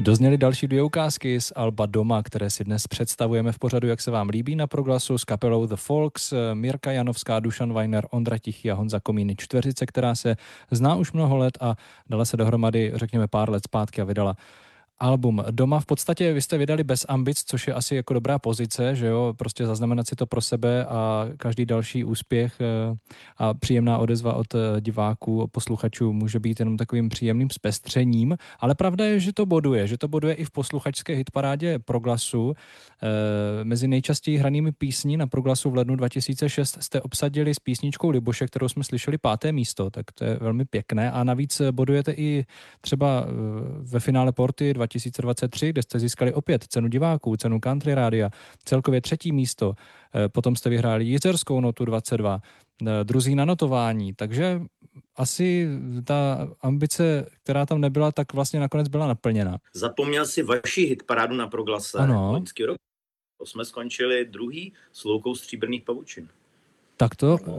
Dozněly další dvě ukázky z alba Doma, které si dnes představujeme v pořadu, jak se vám líbí, na Proglasu s kapelou The Folks, Mirka Janovská, Dušan Weiner, Ondra Tichý a Honza Komíny, čtveřice, která se zná už mnoho let a dala se dohromady, řekněme, pár let zpátky a vydala album Doma. V podstatě vy jste vydali bez ambic, což je asi jako dobrá pozice, že jo, prostě zaznamenat si to pro sebe a každý další úspěch a příjemná odezva od diváků, posluchačů může být jenom takovým příjemným zpestřením, ale pravda je, že to boduje i v posluchačské hitparádě Proglasu. Mezi nejčastěji hranými písní na Proglasu v lednu 2006 jste obsadili s písničkou Liboše, kterou jsme slyšeli 5. místo, tak to je velmi pěkné a navíc bodujete i třeba ve finále Porty 2023, kde jste získali opět cenu diváků, cenu Country Rádia, celkově 3. místo, potom jste vyhráli Jizerskou notu 22, druzí na notování, takže asi ta ambice, která tam nebyla, tak vlastně nakonec byla naplněna. Zapomněl si vaši hitparádu na Proglase loňský rok. To jsme skončili druhý s loukou stříbrných pavučin. Tak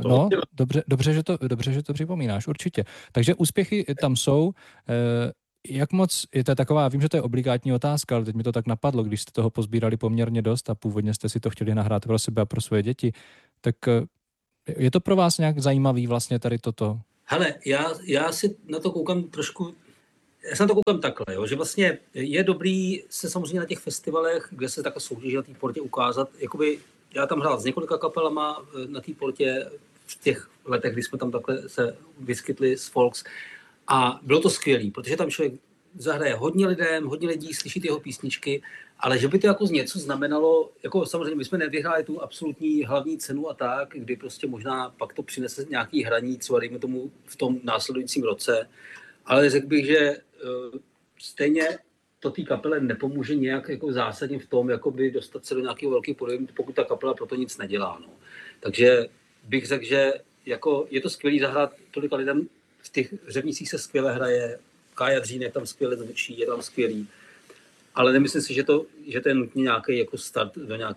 dobře, že to připomínáš, určitě. Takže úspěchy tam jsou. Jak moc, je to taková, vím, že to je obligátní otázka, ale teď mi to tak napadlo, když jste toho pozbírali poměrně dost a původně jste si to chtěli nahrát pro sebe a pro svoje děti, tak je to pro vás nějak zajímavý vlastně tady toto? Hele, já si na to koukám trošku, já se na to koukám takhle, jo, že vlastně je dobrý se samozřejmě na těch festivalech, kde se takhle soutěží na té Portě ukázat, jakoby já tam hrál s několika kapelama na té Portě v těch letech, kdy jsme tam takhle se vyskytli s Folks. A bylo to skvělý, protože tam člověk zahraje hodně lidem, hodně lidí slyší ty jeho písničky, ale že by to jako něco znamenalo, jako samozřejmě my jsme nevyhráli tu absolutní hlavní cenu a tak, kdy prostě možná pak to přinese nějaký hraní, třeba dejme tomu v tom následujícím roce, ale řekl bych, že stejně to té kapele nepomůže nějak jako zásadně v tom, jakoby dostat se do nějakého velkého podium, pokud ta kapela proto nic nedělá. No. Takže bych řekl, že jako je to skvělý zahrát tolika lidem. V těch řevnicích se skvěle hraje, Kája Dřínek tam skvěle zvučí, je tam skvělý. Ale nemyslím si, že to je nutně nějaký jako start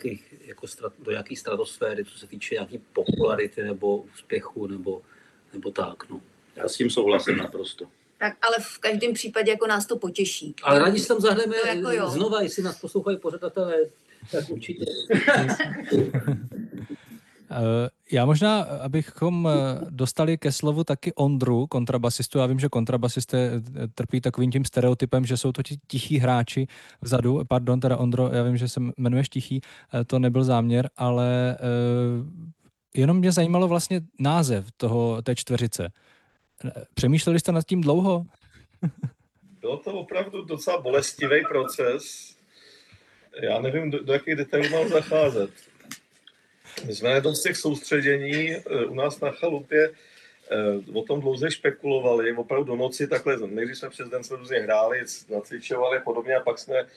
do nějaké stratosféry, co se týče nějaký popularity nebo úspěchu nebo tak. No. Já s tím souhlasím naprosto. Tak, ale v každém případě jako nás to potěší. Ale rádi si tam zahrajeme jako znova, jestli nás poslouchají pořadatelé, tak určitě. Já možná, abychom dostali ke slovu taky Ondru, kontrabasistu. Já vím, že kontrabasisté trpí takovým tím stereotypem, že jsou to ti tichí hráči vzadu. Pardon, teda Ondro, já vím, že se jmenuješ Tichý, to nebyl záměr, ale jenom mě zajímalo vlastně název té čtveřice. Přemýšleli jste nad tím dlouho? Bylo to opravdu docela bolestivý proces. Já nevím, do jakých detailů mám zacházet. My jsme na jednom z těch soustředění u nás na chalupě o tom dlouze špekulovali, opravdu do noci takhle, nejdřív jsme přes den jsme různě hráli, nacvičovali a podobně a pak jsme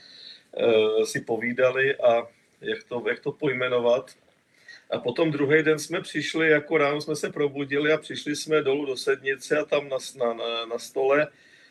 si povídali a jak to pojmenovat. A potom druhý den jsme přišli, jako ráno jsme se probudili a přišli jsme dolů do Sednice a tam na stole,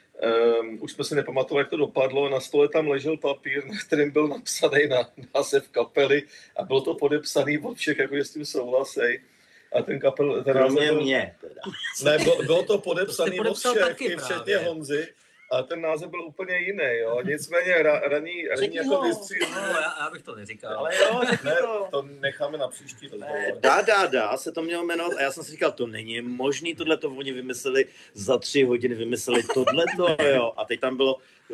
už jsme si nepamatovali, jak to dopadlo, na stole tam ležel papír, na kterém byl napsaný název kapely a bylo to podepsaný od všech, jako s tím souhlasej. A ten kromě mě teda. Ne, bylo to podepsaný od všech, včetně Honzy. A ten název byl úplně jiný, jo. Nicméně raní jako vystřízení. Já bych to neříkal. Ale jo, ne, to necháme na příští rozhovor. Dá se to mělo jmenovat a já jsem si říkal, to není možný, tohleto oni vymysleli za 3 hodiny, vymysleli tohleto, jo. A teď tam bylo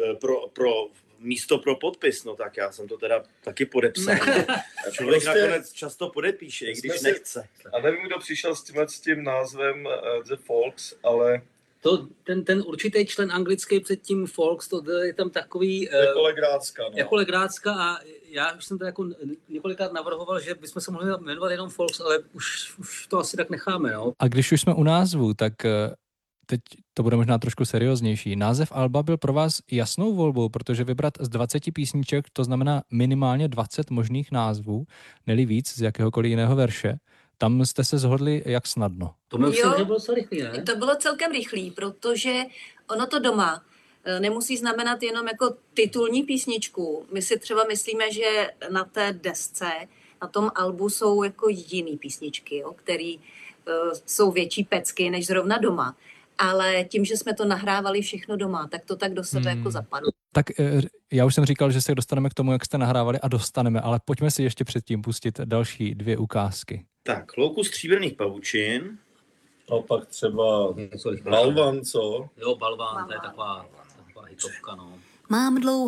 pro místo pro podpis, no tak já jsem to teda taky podepsal. A člověk nakonec často podepíše, i když nechce. A nevím, kdo přišel s tím názvem The Folks, ale ten určitý člen anglický před tím Folks, to je tam takový... Jako legrácka, no. Jako legrácka a já už jsem to jako několikrát navrhoval, že bychom se mohli jmenovat jenom Folks, ale už to asi tak necháme, no. A když už jsme u názvu, tak teď to bude možná trošku serióznější. Název alba byl pro vás jasnou volbou, protože vybrat z 20 písniček, to znamená minimálně 20 možných názvů, ne-li víc z jakéhokoliv jiného verše. Tam jste se shodli jak snadno. To bylo rychlý, ne? To bylo celkem rychlý, protože ono to Doma nemusí znamenat jenom jako titulní písničku. My si třeba myslíme, že na té desce, na tom albu jsou jako jiný písničky, jo, který jsou větší pecky než zrovna Doma. ale tím, že jsme to nahrávali všechno doma, tak to tak do sebe jako zapadlo. Tak já už jsem říkal, že se dostaneme k tomu, jak jste nahrávali a dostaneme, ale pojďme si ještě předtím pustit další 2 ukázky. Tak, louku stříbrných pavučin. A pak třeba balvan, co? Jo, balván, to je taková hitovka, no. Mám dlouho